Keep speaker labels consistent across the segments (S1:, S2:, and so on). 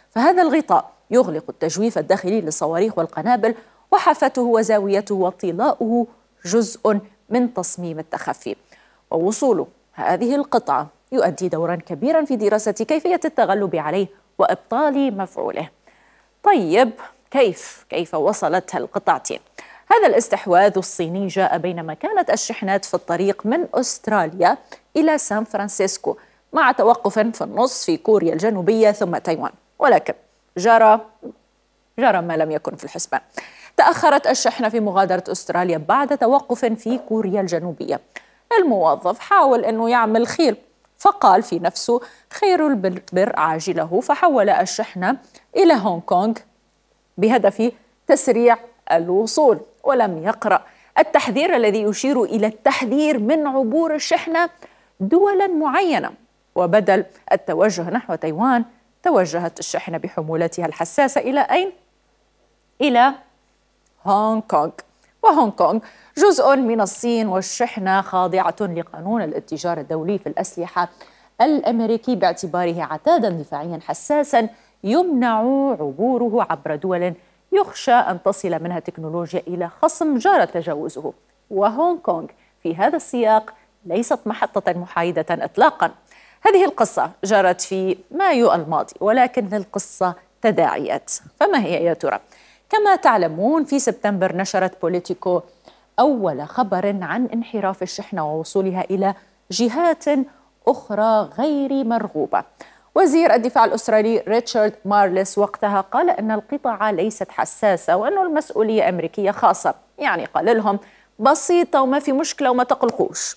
S1: فهذا الغطاء يغلق التجويف الداخلي للصواريخ والقنابل، وحافته وزاويته وطلاؤه جزء من تصميم التخفي. ووصول هذه القطعة يؤدي دورا كبيرا في دراسة كيفية التغلب عليه وإبطال مفعوله. طيب كيف وصلت هالقطعتين؟ هذا الاستحواذ الصيني جاء بينما كانت الشحنات في الطريق من أستراليا إلى سان فرانسيسكو، مع توقف في النص في كوريا الجنوبية ثم تايوان، ولكن جرى ما لم يكن في الحسبان. تأخرت الشحنة في مغادرة أستراليا بعد توقف في كوريا الجنوبية. الموظف حاول أنه يعمل خير، فقال في نفسه خير البر عاجله، فحول الشحنة إلى هونغ كونغ بهدف تسريع الوصول، ولم يقرأ التحذير الذي يشير إلى التحذير من عبور الشحنة دولا معينة. وبدل التوجه نحو تايوان توجهت الشحنة بحمولتها الحساسة إلى أين؟ إلى هونغ كونغ. وهونغ كونغ جزء من الصين، والشحنة خاضعة لقانون الاتجار الدولي في الأسلحة الأمريكي باعتباره عتادا دفاعيا حساسا يمنع عبوره عبر دول يخشى أن تصل منها تكنولوجيا إلى خصم جار تجاوزه. وهونغ كونغ في هذا السياق ليست محطة محايدة إطلاقا. هذه القصة جرت في مايو الماضي، ولكن للقصة تداعيات. فما هي يا ترى؟ كما تعلمون في سبتمبر نشرت بوليتيكو أول خبر عن انحراف الشحنة ووصولها إلى جهات أخرى غير مرغوبة. وزير الدفاع الأسترالي ريتشارد مارلس وقتها قال أن القطعة ليست حساسة وأن المسؤولية أمريكية خاصة، يعني قال لهم بسيطة وما في مشكلة وما تقلقوش.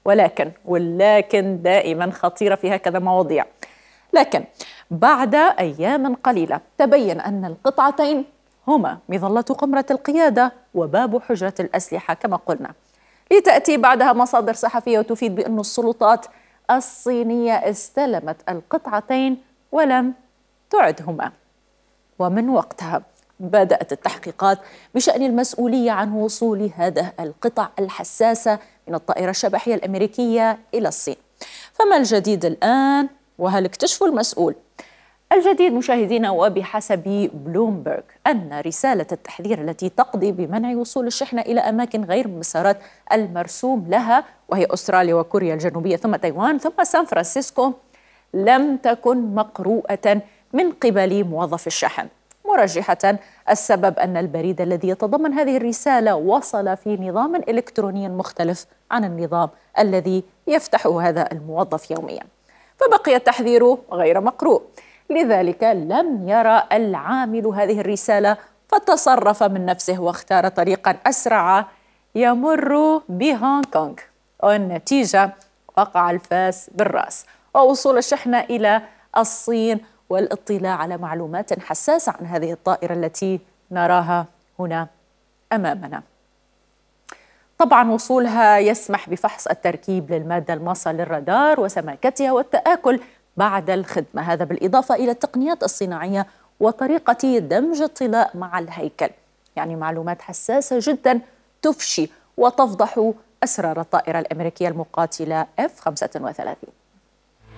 S1: ولكن دائما خطيرة في هكذا مواضيع. لكن بعد أيام قليلة تبين أن القطعتين هما مظلة قمرة القيادة وباب حجرة الأسلحة كما قلنا، لتأتي بعدها مصادر صحفية وتفيد بأن السلطات الصينية استلمت القطعتين ولم تعدهما. ومن وقتها بدأت التحقيقات بشأن المسؤولية عن وصول هذه القطع الحساسة من الطائرة الشبحية الأمريكية إلى الصين. فما الجديد الآن؟ وهل اكتشفوا المسؤول؟ الجديد مشاهدينا وبحسب بلومبرغ أن رسالة التحذير التي تقضي بمنع وصول الشحنة إلى أماكن غير المسارات المرسوم لها، وهي أستراليا وكوريا الجنوبية ثم تايوان ثم سان فرانسيسكو، لم تكن مقروءة من قبل موظف الشحن، مرجحة السبب أن البريد الذي يتضمن هذه الرسالة وصل في نظام إلكتروني مختلف عن النظام الذي يفتحه هذا الموظف يوميا، فبقي التحذير غير مقروء. لذلك لم يرى العامل هذه الرسالة فتصرف من نفسه واختار طريقا أسرع يمر بهونغ كونغ، والنتيجة وقع الفاس بالرأس ووصول الشحنة إلى الصين والاطلاع على معلومات حساسة عن هذه الطائرة التي نراها هنا أمامنا. طبعا وصولها يسمح بفحص التركيب للمادة الماصة للرادار وسماكتها والتآكل بعد الخدمة، هذا بالإضافة إلى التقنيات الصناعية وطريقة دمج الطلاء مع الهيكل، يعني معلومات حساسة جدا تفشي وتفضح أسرار الطائرة الأمريكية المقاتلة F-35.